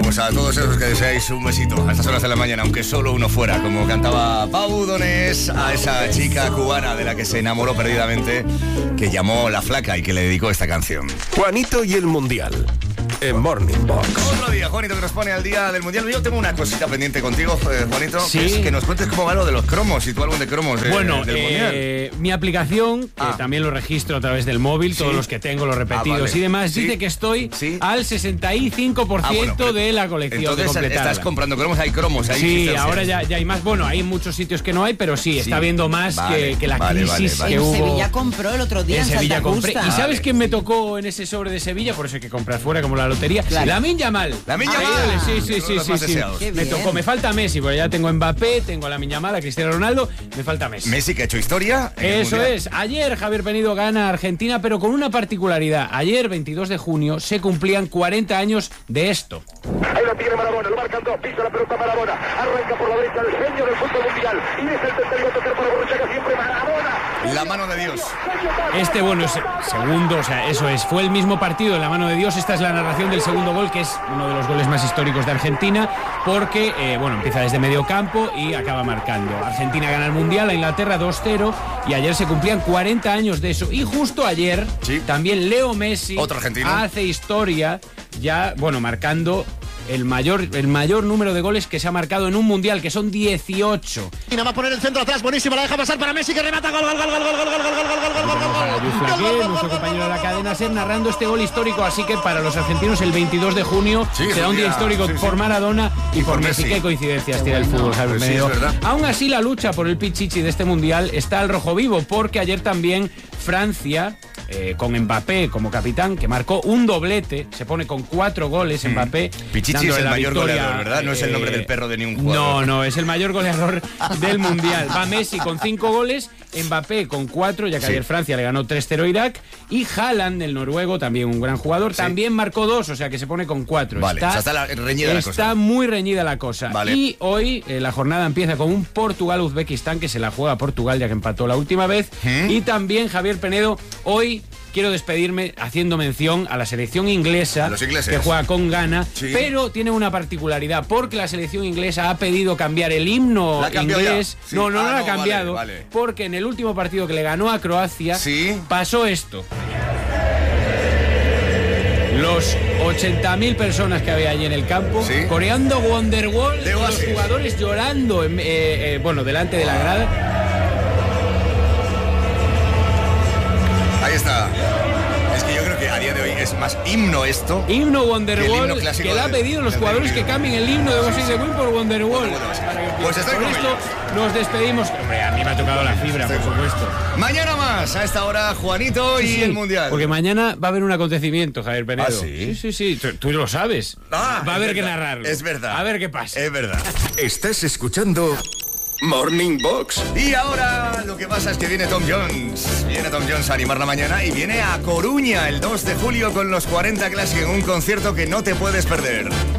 pues a todos esos que deseáis un besito a estas horas de la mañana, aunque solo uno fuera, como cantaba Pau Donés a esa chica cubana de la que se enamoró perdidamente, que llamó La Flaca y que le dedicó esta canción. Juanito y el Mundial en Morning Box. Otro día, Juanito, que nos pone al día del Mundial. Yo tengo una cosita pendiente contigo, Juanito, ¿Sí? que es que nos cuentes cómo va lo de los cromos y tu álbum de cromos del Mundial. Mi aplicación, que también lo registro a través del móvil, todos los que tengo, los repetidos vale. y demás, ¿Sí? dice que estoy ¿Sí? al 65% de la colección Entonces completada. estás comprando cromos, hay cromos ahí. Sí, ahora ya hay más. Bueno, hay muchos sitios que no hay, pero sí, está habiendo más que la crisis que en hubo. Sevilla compró el otro día en Sevilla Santa compré. Justa. ¿Y sabes quién me tocó en ese sobre de Sevilla? Por eso hay que comprar fuera, como la lotería. Claro. Lamin Yamal. Lamin Yamal. Sí. Los más deseados. Qué Me bien. tocó. Me falta Messi, porque ya tengo Mbappé, tengo a Lamin Yamal, a Cristiano Ronaldo. Me falta Messi. Messi, que ha hecho historia. en el Eso Mundial. es. Ayer Javier Penido gana a Argentina, pero con una particularidad. Ayer, 22 de junio, se cumplían 40 años de esto. Ahí lo tiene Maradona, lo marcan dos, pisa la pelota Maradona, arranca por la derecha el genio del fútbol mundial y es el tercero a tocar para Borruchaga siempre Maradona. La mano de Dios. Bueno, es segundo, o sea, eso es. Fue el mismo partido en la mano de Dios. Esta es la narración del segundo gol, que es uno de los goles más históricos de Argentina, porque, empieza desde medio campo y acaba marcando. Argentina gana el Mundial a Inglaterra 2-0 y ayer se cumplían 40 años de eso. Y justo ayer, también Leo Messi Otro argentino. hace historia, ya, marcando el mayor número de goles que se ha marcado en un Mundial, que son 18. Y nada más poner el centro atrás, buenísima, la deja pasar para Messi que remata, gol. Nuestro compañero de la cadena SER narrando este gol histórico, así que para los argentinos el 22 de junio será un día histórico por Maradona y por Messi. Qué coincidencias tiene el fútbol, Javier Penido. Aún así, la lucha por el pichichi de este Mundial está al rojo vivo, porque ayer también Francia, con Mbappé como capitán, que marcó un doblete, se pone con 4 goles Mbappé. Pichichi es el mayor victoria, goleador, ¿verdad? No es el nombre del perro de ningún jugador. No, es el mayor goleador del Mundial. Va Messi con 5 goles, Mbappé con 4, ya que ayer Francia le ganó 3-0 a Irak, y Haaland, el noruego, también un gran jugador, también marcó 2, o sea que se pone con 4. Vale, está reñida la cosa. Está muy reñida la cosa. Vale. Y hoy la jornada empieza con un Portugal-Uzbekistán, que se la juega Portugal, ya que empató la última vez. Y también, Javier Penedo, hoy quiero despedirme haciendo mención a la selección inglesa, que juega con Ghana, pero tiene una particularidad, porque la selección inglesa ha pedido cambiar el himno inglés. No lo ha cambiado, porque en el último partido que le ganó a Croacia pasó esto. Los 80.000 personas que había allí en el campo, coreando Wonderwall, y los jugadores llorando delante de la grada. Ahí está. Es que yo creo que a día de hoy es más himno esto. Himno Wonderwall, que le ha pedido los jugadores que cambien el himno de Bossing the Queen por Wonderwall. Pues estoy con esto nos despedimos. Hombre, a mí me ha tocado la fibra, por supuesto. Mañana más, a esta hora, Juanito y el Mundial. Porque mañana va a haber un acontecimiento, Javier Penedo. ¿Ah, sí? Sí. Tú lo sabes. Va a haber que narrarlo. Es verdad. A ver qué pasa. Es verdad. Estás escuchando Morning Box. Y ahora lo que pasa es que viene Tom Jones. Viene Tom Jones a animar la mañana y viene a Coruña el 2 de julio con los 40 Classic en un concierto que no te puedes perder.